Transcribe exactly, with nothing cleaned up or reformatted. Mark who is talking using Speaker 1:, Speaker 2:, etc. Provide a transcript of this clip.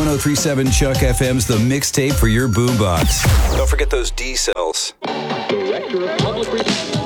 Speaker 1: one oh three point seven Chuck F M's The Mixtape for your boombox. Don't forget those D cells.
Speaker 2: Director of Public Relations.